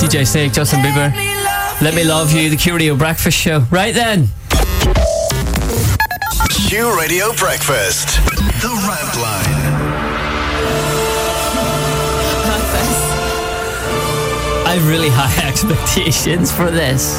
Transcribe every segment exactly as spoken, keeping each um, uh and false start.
J Snake, Justin Bieber. Let Me Love You, the Q Radio Breakfast Show. Right then. Q Radio Breakfast. The Rant Line. I have really high expectations for this.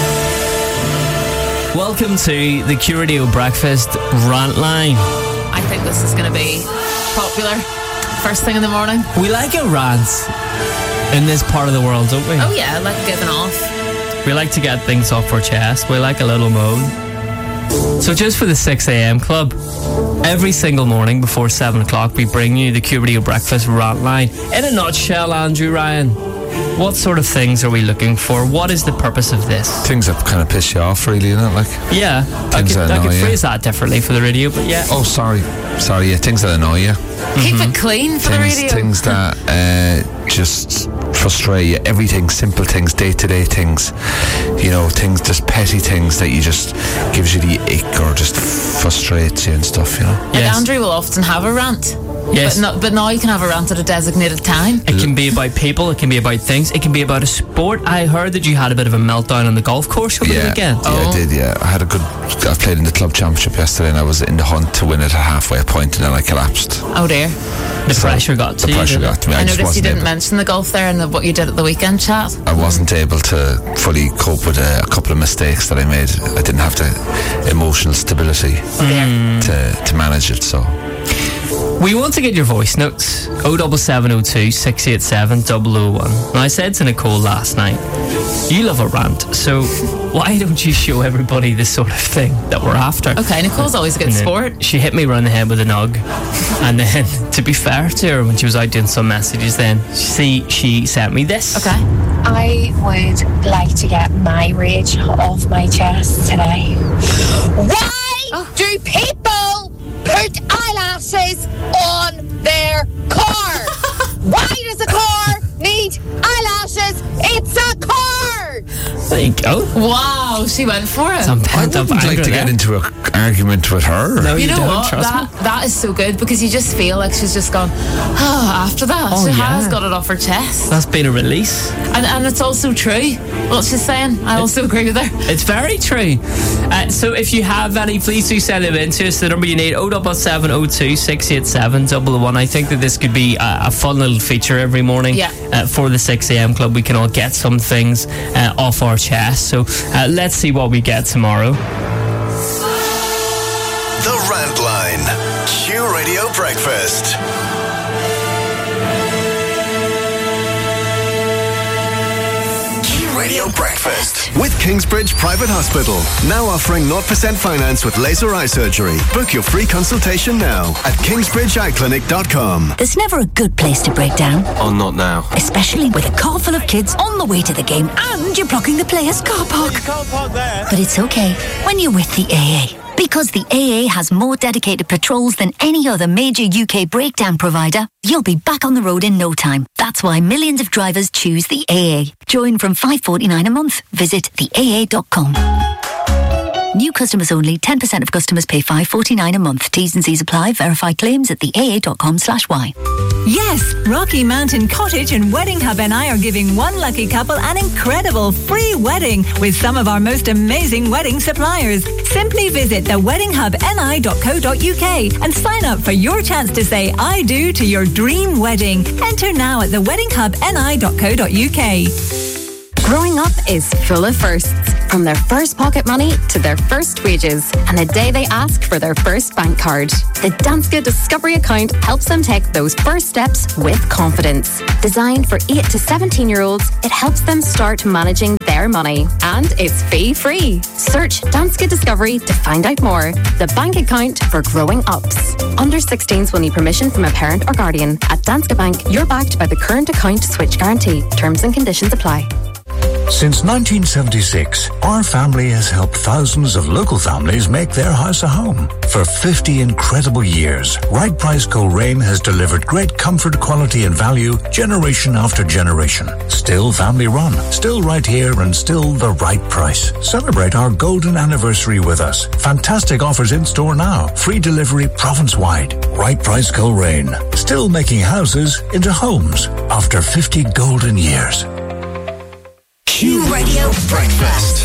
Welcome to the Q Radio Breakfast Rant Line. I think this is going to be popular first thing in the morning. We like a rant in this part of the world, don't we? Oh yeah, I like giving off. We like to get things off our chest. We like a little moan. So just for the six a.m. club, every single morning before seven o'clock we bring you the Q Radio Breakfast Rant Line. In a nutshell, Andrew Ryan, what sort of things are we looking for? What is the purpose of this? Things that kind of piss you off, really, isn't it? Like, yeah, I things could, that I annoy could you. phrase that differently for the radio, but yeah. Oh, sorry. Sorry, yeah, things that annoy you. Keep Mm-hmm. it clean for things, the radio. Things that uh, just frustrate you. Everything, simple things, day-to-day things. You know, things, just petty things that you just gives you the ick or just frustrates you and stuff, you know? Like Yes. Andrew will often have a rant. Yes. But, no, but now you can have a rant at a designated time. It can be about people, it can be about things, it can be about a sport. I heard that you had a bit of a meltdown on the golf course over the Yeah, weekend. yeah, I did, yeah. I had a good... I played in the club championship yesterday and I was in the hunt to win it at halfway point and then I collapsed. Oh dear. The So pressure got to The you. pressure didn't got to me. I, I, just noticed you wasn't didn't able, mention the golf there and the, what you did at the weekend chat. I wasn't able to fully cope with a, a couple of mistakes that I made. I didn't have the emotional stability to, to manage it, so... We want to get your voice notes. oh seven seven oh two, six eight seven, oh oh one. Now, I said to Nicole last night, you love a rant, so why don't you show everybody the sort of thing that we're after? Okay, Nicole's always a good And then sport. She hit me round the head with a nug. And then, to be fair to her, when she was out doing some messages then, she, she sent me this. Okay. I would like to get my rage off my chest today. Why do people put eyelashes on their car? Why does a car need eyelashes? It's a car! There you go. Wow, she went for it. Some I pent up wouldn't anger like to there. get into an argument with her. No, You you, know don't, what? trust That me. that is so good because you just feel like she's just gone, oh, after that. Oh, she yeah. has got it off her chest. That's been a release. And, and it's also true what she's saying. I also agree with her. It's very true. Uh, so if you have any, please do send them in to us. The number you need, oh seven seven oh two, six eight seven, oh oh one. I think that this could be a, a fun little feature every morning Yeah. uh, for the six a.m. club. We can all get some things uh, off our chest. So uh, let's see what we get tomorrow. The Rant Line. Q Radio Breakfast. Q Radio Breakfast. With Kingsbridge Private Hospital. Now offering zero percent finance with laser eye surgery. Book your free consultation now at kingsbridge eye clinic dot com. There's never a good place to break down, Oh, not now. especially with a car full of kids on the way to the game and you're blocking the player's car park. But it's okay when you're with the A A. Because the A A has more dedicated patrols than any other major U K breakdown provider, you'll be back on the road in no time. That's why millions of drivers choose the A A. Join from five pounds forty-nine a month. Visit the A A dot com. New customers only. ten percent of customers pay five pounds forty-nine a month. T's and C's apply. Verify claims at the A A dot com slash Y. Yes, Rocky Mountain Cottage and Wedding Hub N I are giving one lucky couple an incredible free wedding with some of our most amazing wedding suppliers. Simply visit the wedding hub n i dot co dot u k and sign up for your chance to say I do to your dream wedding. Enter now at the wedding hub n i dot co dot u k. Growing up is full of firsts. From their first pocket money to their first wages and the day they ask for their first bank card. The Danske Discovery account helps them take those first steps with confidence. Designed for eight to seventeen year olds, it helps them start managing their money. And it's fee-free. Search Danske Discovery to find out more. The bank account for growing ups. Under sixteens will need permission from a parent or guardian. At Danske Bank, you're backed by the current account switch guarantee. Terms and conditions apply. Since nineteen seventy-six, our family has helped thousands of local families make their house a home. For fifty incredible years, Right Price Coleraine has delivered great comfort, quality and value generation after generation. Still family run, still right here and still the right price. Celebrate our golden anniversary with us. Fantastic offers in store now. Free delivery province-wide. Right Price Coleraine. Still making houses into homes after fifty golden years. Q Radio Breakfast.